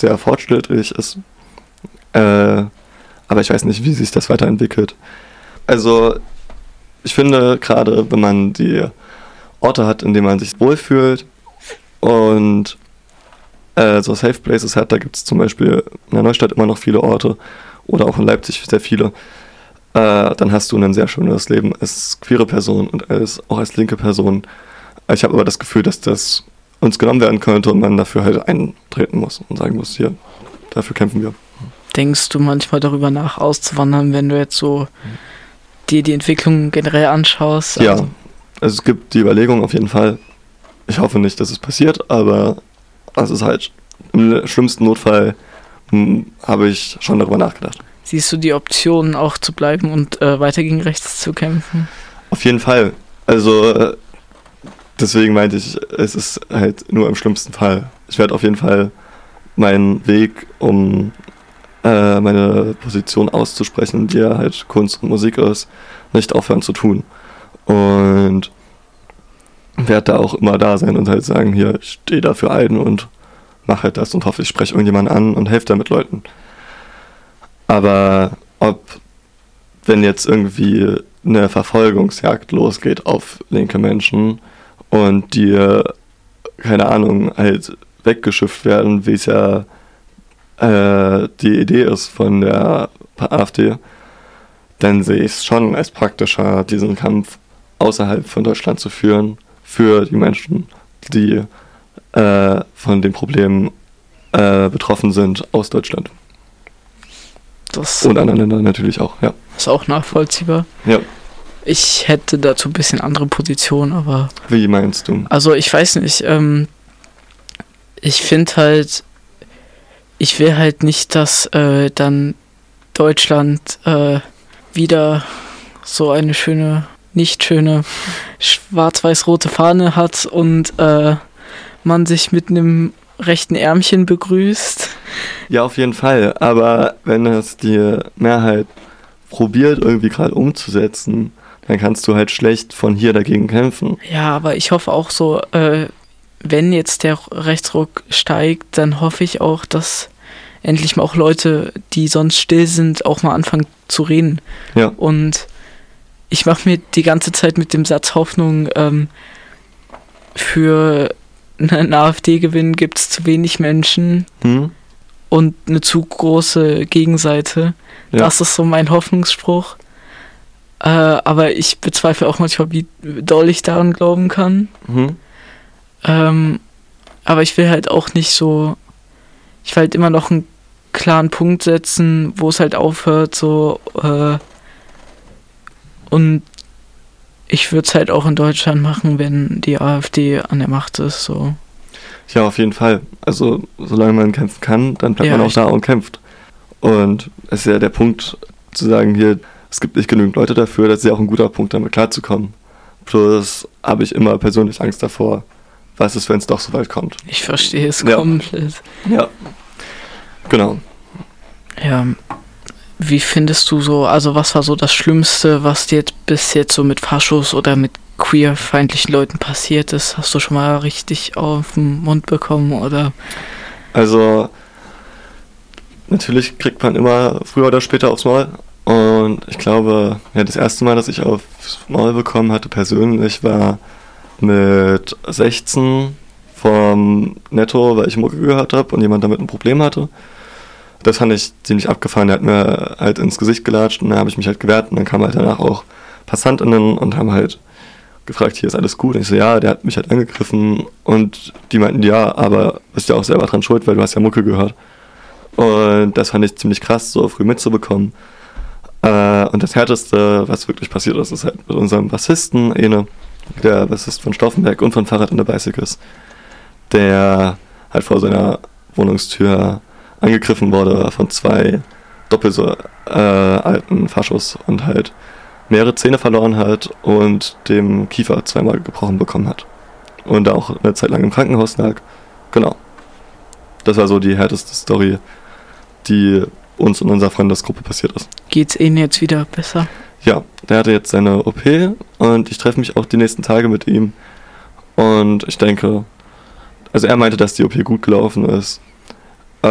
sehr fortschrittlich ist. Aber ich weiß nicht, wie sich das weiterentwickelt. Also ich finde, gerade wenn man die Orte hat, in denen man sich wohlfühlt und so Safe Places hat, da gibt es zum Beispiel in der Neustadt immer noch viele Orte oder auch in Leipzig sehr viele, dann hast du ein sehr schönes Leben als queere Person und auch als linke Person. Ich habe aber das Gefühl, dass das uns genommen werden könnte und man dafür halt eintreten muss und sagen muss, hier, dafür kämpfen wir. Denkst du manchmal darüber nach, auszuwandern, wenn du jetzt so dir die Entwicklung generell anschaust? Ja, also es gibt die Überlegung auf jeden Fall. Ich hoffe nicht, dass es passiert, aber es ist halt im schlimmsten Notfall habe ich schon darüber nachgedacht. Siehst du die Option, auch zu bleiben und weiter gegen rechts zu kämpfen? Auf jeden Fall. Also deswegen meinte ich, es ist halt nur im schlimmsten Fall. Ich werde auf jeden Fall meinen Weg, um meine Position auszusprechen, die ja halt Kunst und Musik ist, nicht aufhören zu tun. Und werde da auch immer da sein und halt sagen, hier, ich stehe dafür ein und mache halt das und hoffe, ich spreche irgendjemanden an und helfe damit Leuten. Aber wenn jetzt irgendwie eine Verfolgungsjagd losgeht auf linke Menschen und die, keine Ahnung, halt weggeschifft werden, wie es ja die Idee ist von der AfD, dann sehe ich es schon als praktischer, diesen Kampf außerhalb von Deutschland zu führen, für die Menschen, die von den Problemen betroffen sind aus Deutschland. Und anderen Ländern natürlich auch, ja. Ist auch nachvollziehbar. Ja. Ich hätte dazu ein bisschen andere Position, aber... Wie meinst du? Also ich weiß nicht, ich finde halt, ich will halt nicht, dass dann Deutschland wieder so eine schöne, nicht schöne schwarz-weiß-rote Fahne hat und man sich mit einem rechten Ärmchen begrüßt. Ja, auf jeden Fall. Aber wenn es die Mehrheit probiert, irgendwie gerade umzusetzen, dann kannst du halt schlecht von hier dagegen kämpfen. Ja, aber ich hoffe auch so, wenn jetzt der Rechtsruck steigt, dann hoffe ich auch, dass endlich mal auch Leute, die sonst still sind, auch mal anfangen zu reden. Ja. Und ich mache mir die ganze Zeit mit dem Satz Hoffnung, für einen AfD-Gewinn gibt es zu wenig Menschen und eine zu große Gegenseite. Ja. Das ist so mein Hoffnungsspruch. Aber ich bezweifle auch manchmal, wie doll ich daran glauben kann. Aber ich will halt auch nicht so, ich will halt immer noch einen klaren Punkt setzen, wo es halt aufhört, so, und ich würde es halt auch in Deutschland machen, wenn die AfD an der Macht ist, so. Ja, auf jeden Fall. Also, solange man kämpfen kann, dann bleibt man auch da und kämpft. Und es ist ja der Punkt, zu sagen, hier, es gibt nicht genügend Leute dafür, das ist ja auch ein guter Punkt, damit klarzukommen. Plus habe ich immer persönlich Angst davor, was ist, wenn es doch so weit kommt. Ich verstehe es komplett. Ja, genau. Ja, wie findest du so, also was war so das Schlimmste, was dir bis jetzt so mit Faschos oder mit queerfeindlichen Leuten passiert ist? Hast du schon mal richtig auf den Mund bekommen, oder? Also, natürlich kriegt man immer früher oder später aufs Maul. Und ich glaube, ja, das erste Mal, dass ich aufs Maul bekommen hatte persönlich, war mit 16 vom Netto, weil ich Mucke gehört habe und jemand damit ein Problem hatte. Das fand ich ziemlich abgefahren. Der hat mir halt ins Gesicht gelatscht und dann habe ich mich halt gewehrt und dann kamen halt danach auch PassantInnen und haben halt gefragt, hier ist alles gut. Und ich so, ja, der hat mich halt angegriffen und die meinten, ja, aber bist ja auch selber dran schuld, weil du hast ja Mucke gehört. Und das fand ich ziemlich krass, so früh mitzubekommen. Und das Härteste, was wirklich passiert ist, ist halt mit unserem Bassisten, der Bassist von Stauffenberg und von Fahrrad in der Bicycles, der halt vor seiner Wohnungstür angegriffen wurde von 2 doppelt so alten Faschos und halt mehrere Zähne verloren hat und dem Kiefer 2-mal gebrochen bekommen hat. Und auch eine Zeit lang im Krankenhaus lag. Genau. Das war so die härteste Story, die uns in unserer Freundesgruppe passiert ist. Geht's Ihnen jetzt wieder besser? Ja, der hatte jetzt seine OP und ich treffe mich auch die nächsten Tage mit ihm. Und ich denke, also er meinte, dass die OP gut gelaufen ist.